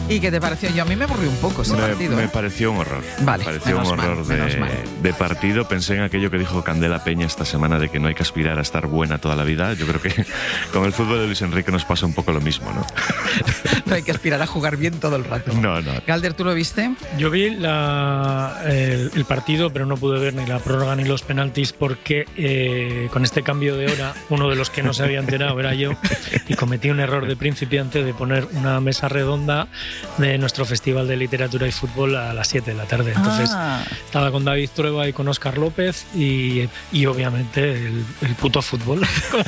¿Y qué te pareció? Yo a mí me aburrió un poco ese partido. Me pareció un horror. Vale, me pareció un horror de partido. Pensé en aquello que dijo Candela Peña esta semana de que no hay que aspirar a estar buena toda la vida. Yo creo que con el fútbol de Luis Enrique nos pasa un poco lo mismo, ¿no? No hay que aspirar a jugar bien todo el rato. No. Galder, ¿tú lo viste? Yo vi el partido, pero no pude ver ni la prórroga ni los penaltis porque con este cambio de hora, uno de los que no se había enterado era yo y cometí un error de principiante de poner una mesa redonda de nuestro Festival de Literatura y Fútbol a las 7 de la tarde. Entonces estaba con David Trueba y con Óscar López y obviamente el puto fútbol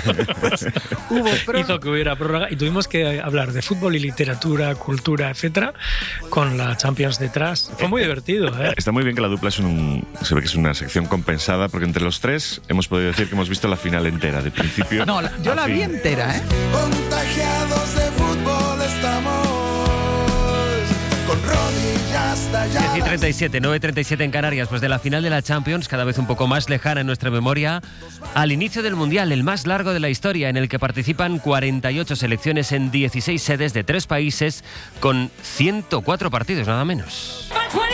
hizo que hubiera prórroga y tuvimos que hablar de fútbol y literatura, cultura, etcétera, con la Champions detrás. Fue muy divertido, ¿eh? Está muy bien que la dupla se ve que es una sección compensada, porque entre los tres hemos podido decir que hemos visto la final entera, de principio. No, yo la vi entera, ¿eh? Contagiados de fútbol estamos, con rodillas talladas. 10:37, 9:37 en Canarias, pues de la final de la Champions, cada vez un poco más lejana en nuestra memoria, al inicio del Mundial, el más largo de la historia, en el que participan 48 selecciones en 16 sedes de 3 países, con 104 partidos, nada menos.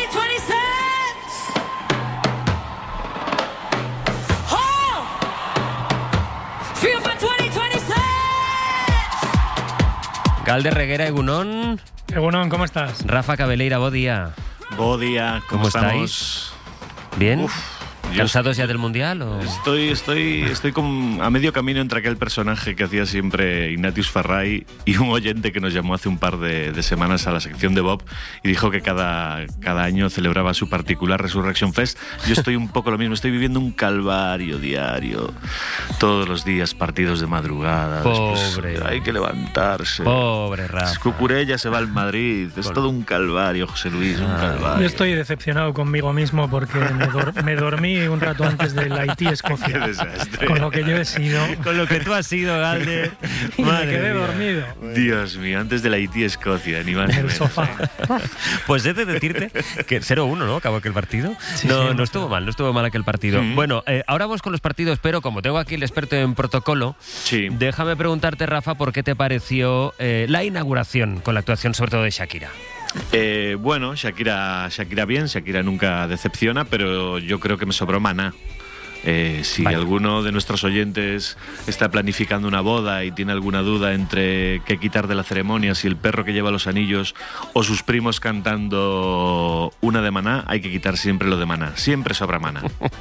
Galder Reguera, Egunon. Egunon, ¿cómo estás? Rafa Cabeleira, Bodía. Bodía, ¿cómo estáis? ¿Bien? ¿Cansados ya del Mundial? ¿O? Estoy a medio camino entre aquel personaje que hacía siempre Ignatius Farray y un oyente que nos llamó hace un par de semanas a la sección de Bob y dijo que cada año celebraba su particular Resurrection Fest. Yo estoy un poco lo mismo, estoy viviendo un calvario diario. Todos los días partidos de madrugada. Pobre. Hay que levantarse. Pobre Rafa. Cucurella se va al Madrid. Es todo un calvario, José Luis, un calvario. Yo estoy decepcionado conmigo mismo porque me dormí un rato antes del Haití-Escocia. Qué desastre. Con lo que yo he sido. Con lo que tú has sido, Galder. Y me quedé dormido. Dios mío, antes del Haití-Escocia, ni más ni En el menos. sofá. Pues he de decirte que 0-1, ¿no? Acabó aquel partido. Sí, no estuvo mal aquel partido. Bueno, ahora vamos con los partidos, pero como tengo aquí el experto en protocolo, déjame preguntarte, Rafa, ¿por qué te pareció la inauguración con la actuación sobre todo de Shakira? Bueno, Shakira bien, Shakira nunca decepciona, pero yo creo que me sobró Maná. Si alguno de nuestros oyentes está planificando una boda y tiene alguna duda entre qué quitar de la ceremonia, si el perro que lleva los anillos o sus primos cantando una de Maná, hay que quitar siempre lo de Maná. Siempre sobra Maná.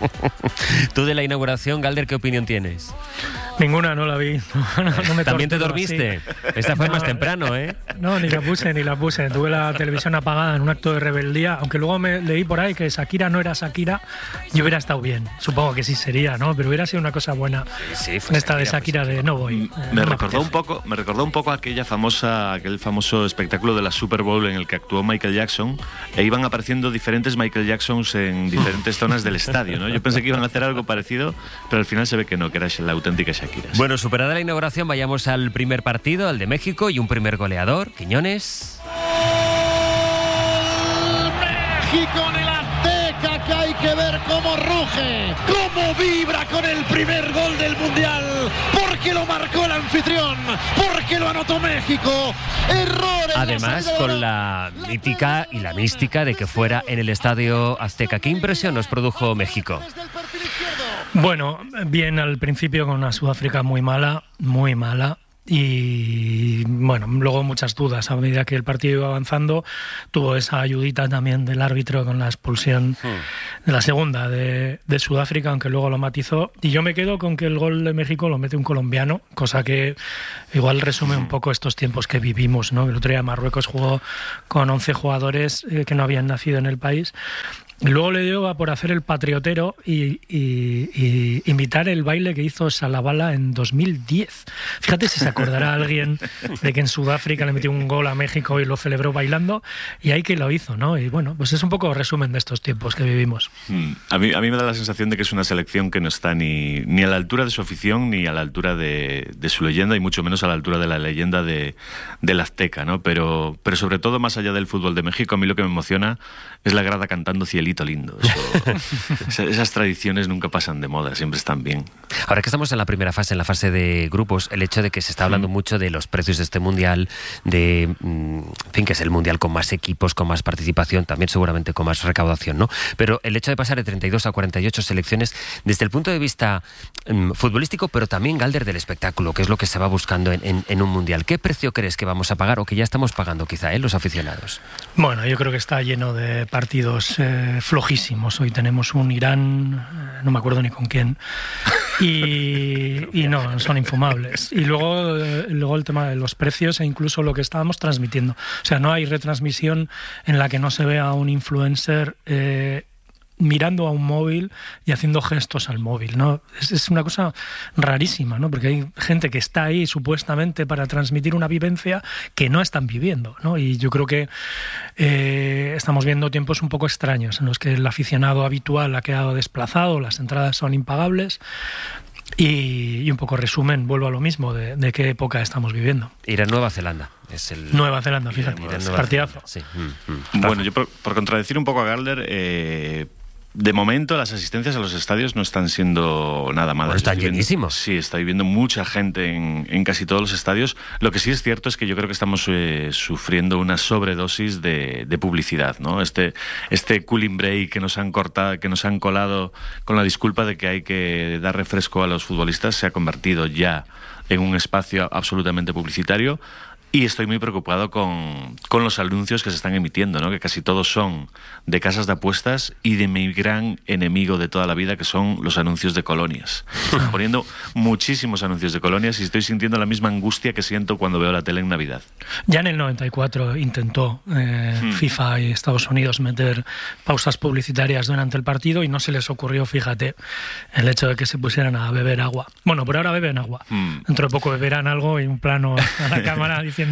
Tú de la inauguración, Galder, ¿qué opinión tienes? Ninguna, no la vi. No me ¿También te torturo dormiste? así. Esta fue más temprano, ¿eh? No, ni la puse. Tuve la televisión apagada en un acto de rebeldía, aunque luego me leí por ahí que Shakira no era Shakira, yo hubiera estado bien. Supongo que sí sería, ¿no? Pero hubiera sido una cosa buena. Sí, fue esta de Shakira de no voy. Me recordó un poco aquel famoso espectáculo de la Super Bowl en el que actuó Michael Jackson e iban apareciendo diferentes Michael Jacksons en diferentes zonas del estadio, ¿no? Yo pensé que iban a hacer algo parecido, pero al final se ve que no, que era la auténtica Shakira. Bueno, superada la inauguración, vayamos al primer partido, al de México, y un primer goleador, Quiñones. México en el Azteca, que hay que ver cómo ruge, cómo vibra con el primer gol del Mundial, porque lo marcó el anfitrión, porque lo anotó México. Errores. Además, con la mítica y la mística de que fuera en el Estadio Azteca. ¿Qué impresión nos produjo México? Bueno, bien al principio con una Sudáfrica muy mala. Y bueno, luego muchas dudas a medida que el partido iba avanzando. Tuvo esa ayudita también del árbitro con la expulsión de la segunda de Sudáfrica, aunque luego lo matizó. Y yo me quedo con que el gol de México lo mete un colombiano, cosa que igual resume un poco estos tiempos que vivimos, ¿no? El otro día Marruecos jugó con 11 jugadores que no habían nacido en el país. Luego le dio por hacer el patriotero y imitar el baile que hizo Salabala en 2010. Fíjate si se acordará alguien de que en Sudáfrica le metió un gol a México y lo celebró bailando, y ahí que lo hizo, ¿no? Y bueno, pues es un poco resumen de estos tiempos que vivimos. A mí me da la sensación de que es una selección que no está ni a la altura de su afición, ni a la altura de su leyenda, y mucho menos a la altura de la leyenda del Azteca, ¿no? Pero sobre todo, más allá del fútbol de México, a mí lo que me emociona es la grada cantando Cielito Lindo. Esas tradiciones nunca pasan de moda, siempre están bien. Ahora que estamos en la primera fase, en la fase de grupos, el hecho de que se está hablando mucho de los precios de este Mundial, de fin, que es el mundial con más equipos, con más participación, también seguramente con más recaudación, ¿no? Pero el hecho de pasar de 32 a 48 selecciones, desde el punto de vista futbolístico, pero también, Galder, del espectáculo, que es lo que se va buscando en un mundial. ¿Qué precio crees que vamos a pagar o que ya estamos pagando quizá, los aficionados? Bueno, yo creo que está lleno de partidos flojísimos. Hoy tenemos un Irán, no me acuerdo ni con quién, y no, son infumables. Y luego el tema de los precios e incluso lo que estábamos transmitiendo. O sea, no hay retransmisión en la que no se vea a un influencer mirando a un móvil y haciendo gestos al móvil, ¿no? Es una cosa rarísima, ¿no? Porque hay gente que está ahí supuestamente para transmitir una vivencia que no están viviendo, ¿no? Y yo creo que estamos viendo tiempos un poco extraños en los que el aficionado habitual ha quedado desplazado, las entradas son impagables. Y un poco resumen, vuelvo a lo mismo, de qué época estamos viviendo. Ir a Nueva Zelanda. Nueva Zelanda, fíjate, partidazo. Sí. Bueno, yo por contradecir un poco a Galder, de momento las asistencias a los estadios no están siendo nada malas. Bueno, están llenísimos. Sí, está viviendo mucha gente en casi todos los estadios. Lo que sí es cierto es que yo creo que estamos sufriendo una sobredosis de publicidad, ¿no? Este cooling break que nos han cortado, que nos han colado con la disculpa de que hay que dar refresco a los futbolistas, se ha convertido ya en un espacio absolutamente publicitario. Y estoy muy preocupado con los anuncios que se están emitiendo, ¿no? Que casi todos son de casas de apuestas y de mi gran enemigo de toda la vida, que son los anuncios de colonias. Están poniendo muchísimos anuncios de colonias y estoy sintiendo la misma angustia que siento cuando veo la tele en Navidad. Ya en el 94 intentó FIFA y Estados Unidos meter pausas publicitarias durante el partido y no se les ocurrió, fíjate, el hecho de que se pusieran a beber agua. Bueno, por ahora beben agua. Dentro de poco beberán algo y un plano a la cámara diciendo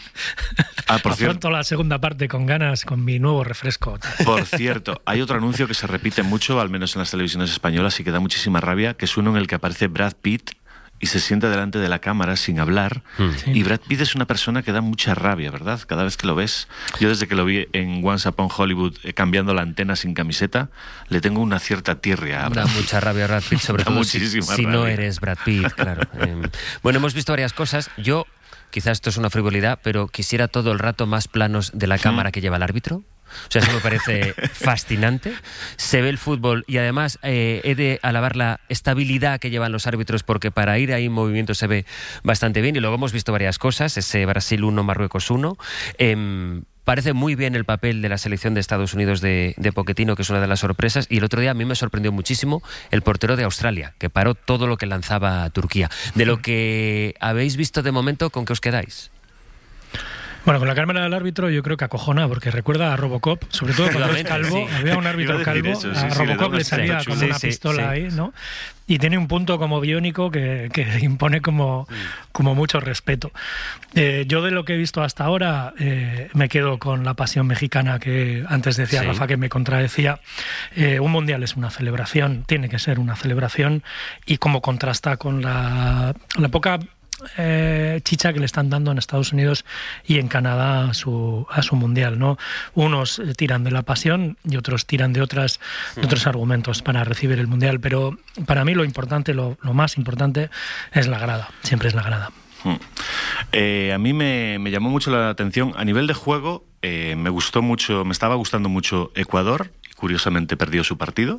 afronto la segunda parte con ganas con mi nuevo refresco. Por cierto, hay otro anuncio que se repite mucho, al menos en las televisiones españolas, y que da muchísima rabia, que es uno en el que aparece Brad Pitt y se sienta delante de la cámara sin hablar. Sí. Y Brad Pitt es una persona que da mucha rabia, ¿verdad? Cada vez que lo ves. Yo desde que lo vi en Once Upon Hollywood cambiando la antena sin camiseta, le tengo una cierta tirria a Brad Pitt. Da mucha rabia Brad Pitt, sobre todo si no eres Brad Pitt, claro. Bueno, hemos visto varias cosas. Yo, quizás esto es una frivolidad, pero quisiera todo el rato más planos de la cámara que lleva el árbitro. O sea, eso me parece fascinante. Se ve el fútbol y además he de alabar la estabilidad que llevan los árbitros, porque para ir ahí en movimiento se ve bastante bien. Y luego hemos visto varias cosas, ese Brasil 1, Marruecos 1. Parece muy bien el papel de la selección de Estados Unidos de Pochettino, que es una de las sorpresas. Y el otro día a mí me sorprendió muchísimo el portero de Australia, que paró todo lo que lanzaba Turquía. De lo que habéis visto de momento, ¿con qué os quedáis? Bueno, con la cámara del árbitro yo creo que acojona, porque recuerda a Robocop, sobre todo cuando es calvo, sí. Había un árbitro calvo, eso, a Robocop le salía como una pistola ahí, ¿no? Y tiene un punto como biónico que impone como mucho respeto. Yo de lo que he visto hasta ahora me quedo con la pasión mexicana que antes decía Rafa, que me contradecía. Un mundial es una celebración, tiene que ser una celebración, y como contrasta con la poca chicha que le están dando en Estados Unidos y en Canadá a su mundial, ¿no? Unos tiran de la pasión y otros tiran de otros argumentos para recibir el mundial, pero para mí lo importante, lo más importante es la grada, siempre es la grada. A mí me llamó mucho la atención a nivel de juego. Me estaba gustando mucho Ecuador, y curiosamente perdió su partido.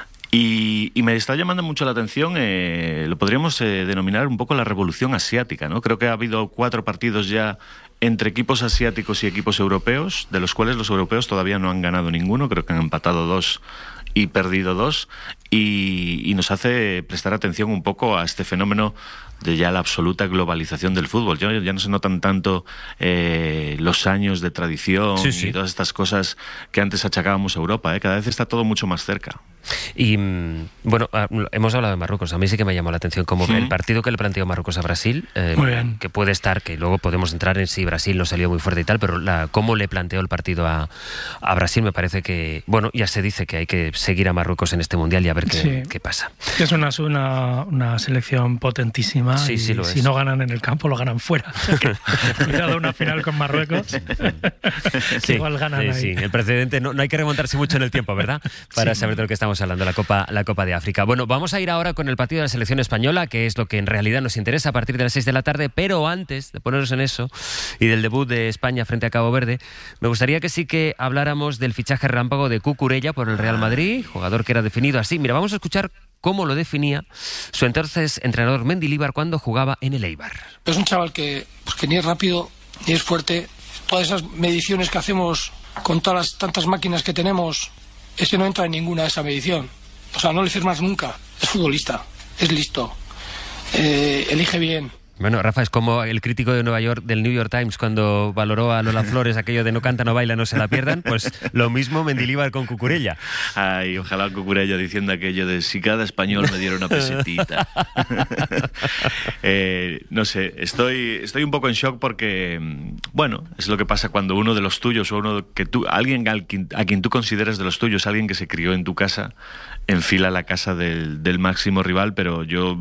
Y me está llamando mucho la atención, lo podríamos denominar un poco la revolución asiática, ¿no? Creo que ha habido 4 partidos ya entre equipos asiáticos y equipos europeos, de los cuales los europeos todavía no han ganado ninguno, creo que han empatado 2 y perdido 2, y nos hace prestar atención un poco a este fenómeno de ya la absoluta globalización del fútbol. Ya no se notan tanto los años de tradición y todas estas cosas que antes achacábamos a Europa, cada vez está todo mucho más cerca. Y bueno, hemos hablado de Marruecos. A mí sí que me llamó la atención como el partido que le planteó Marruecos a Brasil, que puede estar, que luego podemos entrar en si Brasil no salió muy fuerte y tal, pero cómo le planteó el partido a Brasil me parece que, bueno, ya se dice que hay que seguir a Marruecos en este mundial y a ver qué pasa. Es una selección potentísima. Sí, sí lo es. Si no ganan en el campo, lo ganan fuera. Cuidado, una final con Marruecos. Igual ganan ahí. Sí, el precedente no hay que remontarse mucho en el tiempo, ¿verdad? Para saber de lo que estamos estamos hablando, la Copa de África. Bueno, vamos a ir ahora con el partido de la selección española, que es lo que en realidad nos interesa a partir de las 6 de la tarde, pero antes de ponernos en eso y del debut de España frente a Cabo Verde, me gustaría que sí que habláramos del fichaje relámpago de Cucurella por el Real Madrid, jugador que era definido así. Mira, vamos a escuchar cómo lo definía su entonces entrenador Mendilibar cuando jugaba en el Eibar. Es un chaval que ni es rápido, ni es fuerte. Todas esas mediciones que hacemos con todas las tantas máquinas que tenemos, ese no entra en ninguna de esa medición. O sea, no le firmas nunca. Es futbolista, es listo, elige bien. Bueno, Rafa, es como el crítico de Nueva York, del New York Times, cuando valoró a Lola Flores aquello de no canta, no baila, no se la pierdan. Pues lo mismo Mendilibar con Cucurella. Ay, ojalá Cucurella diciendo aquello de si cada español me diera una pesetita. No sé, estoy un poco en shock porque, bueno, es lo que pasa cuando uno de los tuyos o alguien a quien tú consideras de los tuyos, alguien que se crió en tu casa, enfila la casa del máximo rival, pero yo,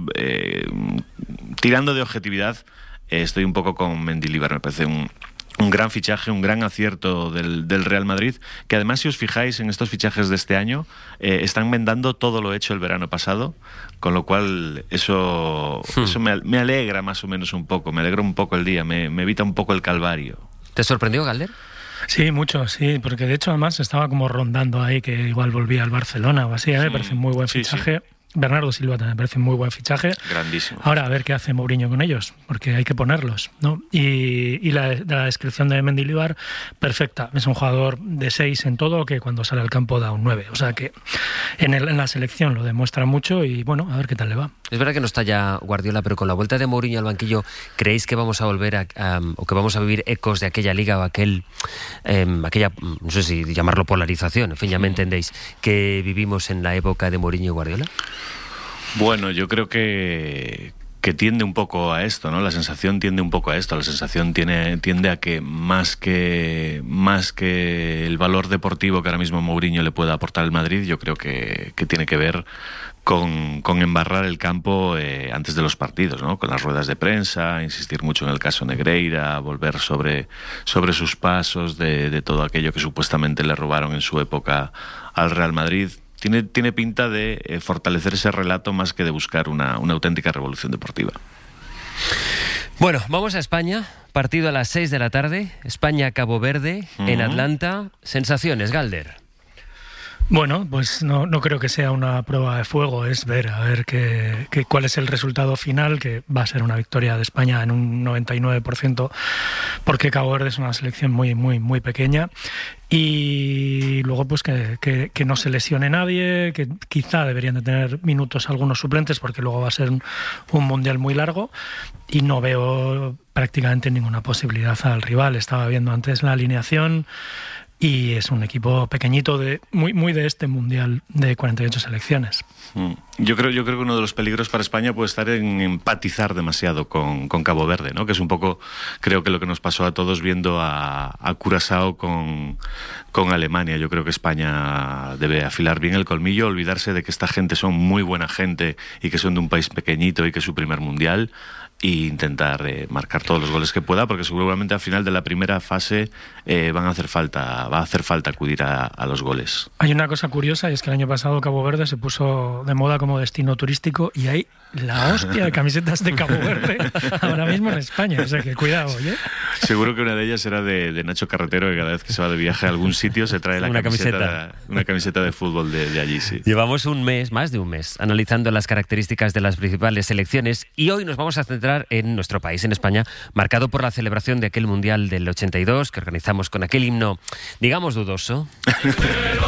tirando de objetividad, estoy un poco con Mendilibar. Me parece un gran fichaje, un gran acierto del Real Madrid, que además, si os fijáis en estos fichajes de este año, están enmendando todo lo hecho el verano pasado, con lo cual eso me alegra más o menos un poco, me alegra un poco el día, me evita un poco el calvario. ¿Te sorprendió, Galder? Sí, mucho, sí, porque de hecho además estaba como rondando ahí que igual volvía al Barcelona o así, me parece un muy buen fichaje. Sí. Bernardo Silva también me parece un muy buen fichaje. Grandísimo. Ahora a ver qué hace Mourinho con ellos, porque hay que ponerlos, ¿no? Y la descripción de Mendilibar, perfecta. Es un jugador de 6 en todo, que cuando sale al campo da un 9. O sea que en la selección lo demuestra mucho y bueno, a ver qué tal le va. Es verdad que no está ya Guardiola, pero con la vuelta de Mourinho al banquillo, ¿creéis que vamos a volver o que vamos a vivir ecos de aquella liga o aquella, no sé si llamarlo polarización, en fin, ya me entendéis, que vivimos en la época de Mourinho y Guardiola? Bueno, yo creo que tiende un poco a esto, ¿no? La sensación tiende un poco a esto. La sensación tiende a que más que el valor deportivo que ahora mismo Mourinho le pueda aportar al Madrid, yo creo que tiene que ver con embarrar el campo antes de los partidos, ¿no? Con las ruedas de prensa, insistir mucho en el caso Negreira, volver sobre sus pasos de todo aquello que supuestamente le robaron en su época al Real Madrid. Tiene pinta de fortalecer ese relato más que de buscar una auténtica revolución deportiva. Bueno, vamos a España. Partido a las 6 de la tarde. España-Cabo Verde, en Atlanta. Sensaciones, Galder. Bueno, pues no creo que sea una prueba de fuego, es ver cuál es el resultado final, que va a ser una victoria de España en un 99%, porque Cabo Verde es una selección muy, muy, muy pequeña. Y luego pues que no se lesione nadie, que quizá deberían de tener minutos algunos suplentes, porque luego va a ser un mundial muy largo, y no veo prácticamente ninguna posibilidad al rival. Estaba viendo antes la alineación y es un equipo pequeñito, muy de este mundial de 48 selecciones. Yo creo que uno de los peligros para España puede estar en empatizar demasiado con Cabo Verde, ¿no? Que es un poco, creo que lo que nos pasó a todos viendo a Curazao con Alemania. Yo creo que España debe afilar bien el colmillo, olvidarse de que esta gente son muy buena gente y que son de un país pequeñito y que es su primer mundial, e intentar marcar todos los goles que pueda, porque seguramente al final de la primera fase va a hacer falta acudir a los goles. Hay una cosa curiosa, y es que el año pasado Cabo Verde se puso de moda como destino turístico, y hay la hostia de camisetas de Cabo Verde ahora mismo en España, o sea que cuidado, ¿eh? Seguro que una de ellas era de Nacho Carretero, que cada vez que se va de viaje a algún sitio se trae una camiseta de fútbol de allí, sí. Llevamos más de un mes, analizando las características de las principales selecciones, y hoy nos vamos a centrar en nuestro país, en España, marcado por la celebración de aquel Mundial del 82, que organizamos con aquel himno, digamos, dudoso.